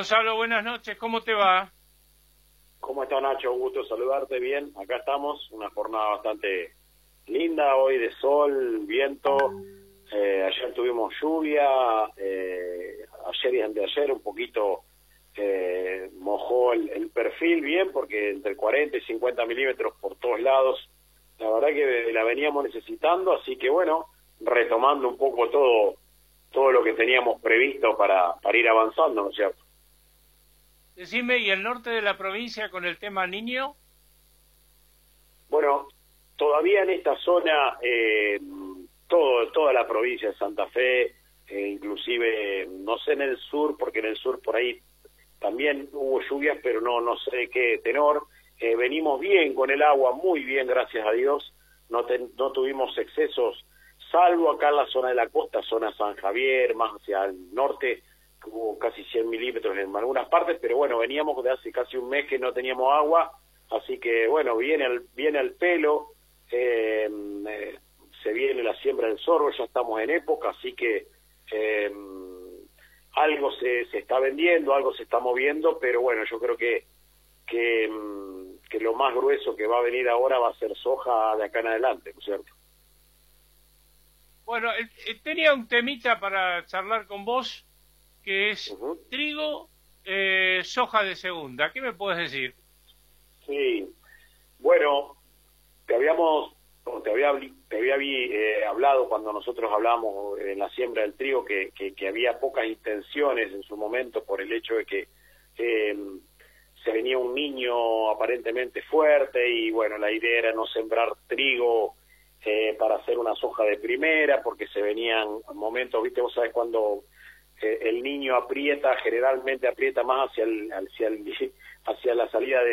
Gonzalo, buenas noches, ¿cómo te va? ¿Cómo estás, Nacho? Un gusto saludarte. Bien, acá estamos, una jornada bastante linda hoy, de sol, viento. Ayer tuvimos lluvia, ayer y anteayer un poquito mojó el perfil bien, porque entre 40 y 50 milímetros por todos lados. La verdad que la veníamos necesitando, así que bueno, retomando un poco todo lo que teníamos previsto para ir avanzando, ¿no es cierto? Decime, ¿y el norte de la provincia con el tema niño? Bueno, todavía en esta zona, toda la provincia de Santa Fe, inclusive, no sé en el sur, porque en el sur por ahí también hubo lluvias, pero no sé de qué tenor. Venimos bien con el agua, muy bien, gracias a Dios. No tuvimos excesos, salvo acá en la zona de la costa, zona San Javier, más hacia el norte, hubo casi 100 milímetros en algunas partes, pero bueno, veníamos de hace casi un mes que no teníamos agua, así que bueno, viene el pelo, se viene la siembra del sorgo, ya estamos en época, así que algo se está vendiendo, algo se está moviendo, pero bueno, yo creo que lo más grueso que va a venir ahora va a ser soja de acá en adelante, ¿no es cierto? Bueno, tenía un temita para charlar con vos, que es trigo, soja de segunda. ¿Qué me puedes decir? Sí, bueno, te había hablado cuando nosotros hablamos en la siembra del trigo que había pocas intenciones en su momento por el hecho de que se venía un niño aparentemente fuerte y bueno, la idea era no sembrar trigo para hacer una soja de primera, porque se venían momentos, viste, vos sabés cuando el niño aprieta, generalmente aprieta más hacia la salida